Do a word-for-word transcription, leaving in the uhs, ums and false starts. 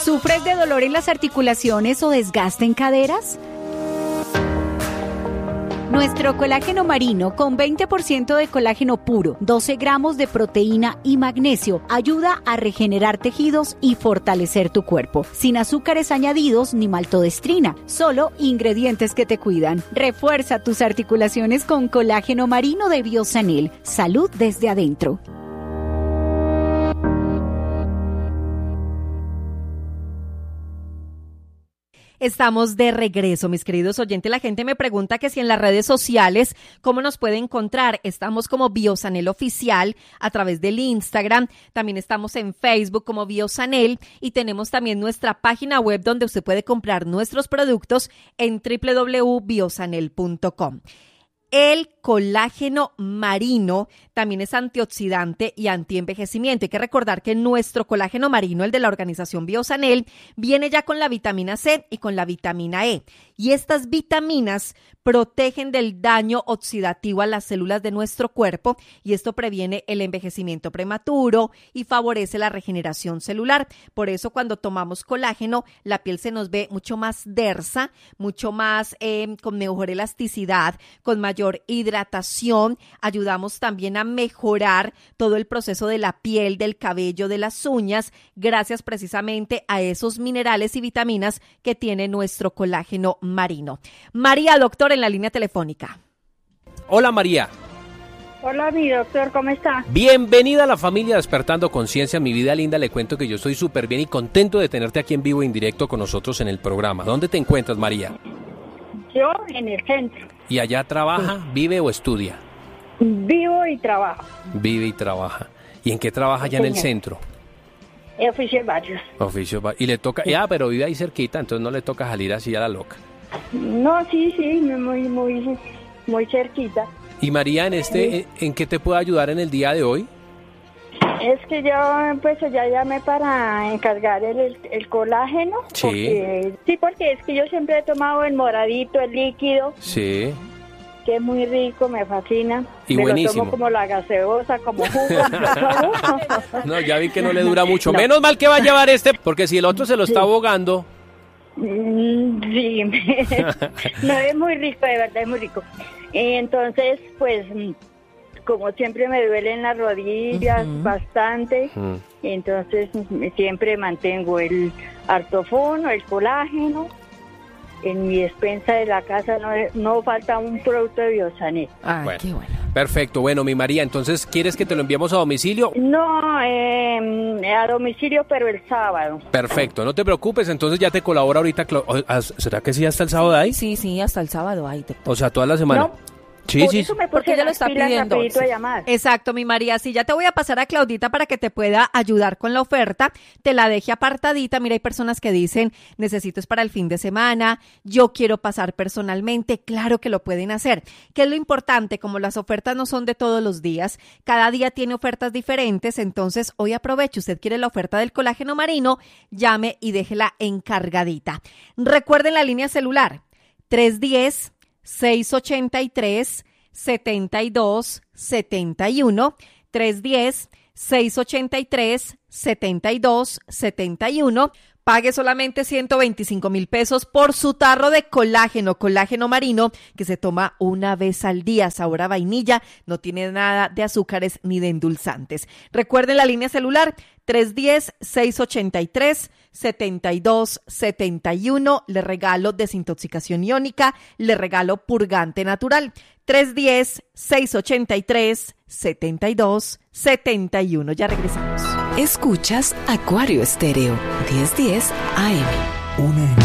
¿Sufres de dolor en las articulaciones o desgaste en caderas? Nuestro colágeno marino con veinte por ciento de colágeno puro, doce gramos de proteína y magnesio ayuda a regenerar tejidos y fortalecer tu cuerpo. Sin azúcares añadidos ni maltodestrina, solo ingredientes que te cuidan. Refuerza tus articulaciones con colágeno marino de Biosanel. Salud desde adentro. Estamos de regreso, mis queridos oyentes. La gente me pregunta que si en las redes sociales, ¿cómo nos puede encontrar? Estamos como Biosanel Oficial a través del Instagram. También estamos en Facebook como Biosanel y tenemos también nuestra página web donde usted puede comprar nuestros productos en doble u doble u doble u punto biosanel punto com. El colágeno marino también es antioxidante y antienvejecimiento. Hay que recordar que nuestro colágeno marino, el de la organización Biosanel, viene ya con la vitamina C y con la vitamina E. Y estas vitaminas protegen del daño oxidativo a las células de nuestro cuerpo y esto previene el envejecimiento prematuro y favorece la regeneración celular. Por eso cuando tomamos colágeno, la piel se nos ve mucho más tersa, mucho más eh, con mejor elasticidad, con mayor hidratación. Ayudamos también a mejorar todo el proceso de la piel, del cabello, de las uñas, gracias precisamente a esos minerales y vitaminas que tiene nuestro colágeno marino. María, doctor, en la línea telefónica. Hola, María. Hola, mi doctor, ¿cómo está? Bienvenida a la familia Despertando Conciencia. Mi vida linda, le cuento que yo estoy súper bien y contento de tenerte aquí en vivo e indirecto con nosotros en el programa. ¿Dónde te encuentras, María? Yo en el centro. ¿Y allá trabaja, sí. vive o estudia? Vivo y trabajo. Vive y trabaja. ¿Y en qué trabaja allá en el centro? Oficios varios. Oficios varios. Y le toca, sí. ya, pero vive ahí cerquita, entonces no le toca salir así a la loca. No, sí, sí, muy, muy, muy cerquita. Y María, en este, sí. ¿en qué te puedo ayudar en el día de hoy? Es que yo, pues, ya llamé para encargar el, el colágeno. Sí. Porque, sí, porque es que yo siempre he tomado el moradito, el líquido. Sí. Que es muy rico, me fascina. Y me buenísimo. Lo tomo como la gaseosa, como jugo. No, ya vi que no le dura mucho. No. Menos mal que va a llevar este, porque si el otro se lo está ahogando. Sí, no, es muy rico, de verdad, es muy rico. Entonces, pues, como siempre me duelen las rodillas uh-huh. bastante, uh-huh. entonces siempre mantengo el artofono, el colágeno. En mi despensa de la casa no, no falta un producto de Biosanel. Ah, bueno, qué bueno. Perfecto. Bueno, mi María, entonces, ¿quieres que te lo enviemos a domicilio? No, eh, a domicilio, pero el sábado. Perfecto, no te preocupes, entonces ya te colabora ahorita. ¿Será que sí hasta el sábado hay? Sí, sí, hasta el sábado hay. Te... O sea, toda la semana. No. Sí, Por sí. eso me porque ella lo está pidiendo. Sí. Exacto, mi María. Sí, ya te voy a pasar a Claudita para que te pueda ayudar con la oferta. Te la deje apartadita. Mira, hay personas que dicen, necesito es para el fin de semana, yo quiero pasar personalmente. Claro que lo pueden hacer. ¿Qué es lo importante? Como las ofertas no son de todos los días, cada día tiene ofertas diferentes, entonces hoy aproveche. Usted quiere la oferta del colágeno marino, llame y déjela encargadita. Recuerden la línea celular, tres uno cero, seis ocho tres, siete dos siete uno, tres uno cero, seis ocho tres, siete dos siete uno. Pague solamente ciento veinticinco mil pesos por su tarro de colágeno, colágeno marino, que se toma una vez al día, sabor a vainilla, no tiene nada de azúcares ni de endulzantes. Recuerden la línea celular, tres uno cero, seis ocho tres, siete dos siete uno. Le regalo desintoxicación iónica, le regalo purgante natural. tres uno cero, seis ocho tres, siete dos siete uno. Ya regresamos. Escuchas Acuario Estéreo, diez diez A M. Una